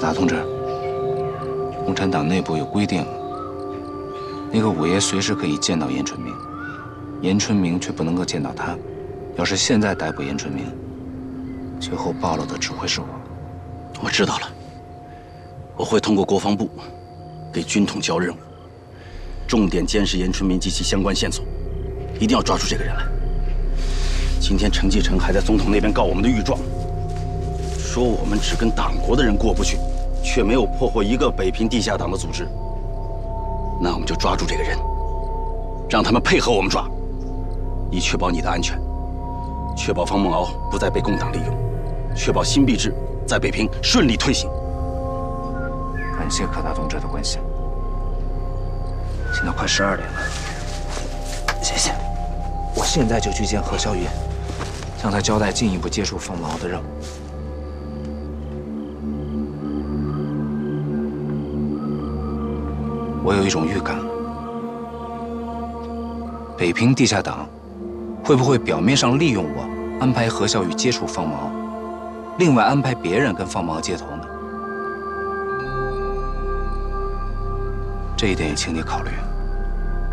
达同志，共产党内部有规定，那个五爷随时可以见到严春明，严春明却不能够见到他。要是现在逮捕严春明，最后暴露的只会是我。 我知道了，我会通过国防部给军统交任务，重点监视严春明及其相关线索，一定要抓住这个人来。今天程继承还在总统那边告我们的御状，说我们只跟党国的人过不去，却没有破获一个北平地下党的组织。那我们就抓住这个人，让他们配合我们抓，以确保你的安全，确保方梦敖不再被共党利用，确保新币制在北平顺利推行。 感谢柯大同志的关心。现在快12点了，谢谢。我现在就去见何小雨，向他交代进一步接触方梦敖的任务。我有一种预感，北平地下党会不会表面上利用我，安排何小雨接触方梦敖，另外安排别人跟方梦敖接头呢？这一点也请你考虑。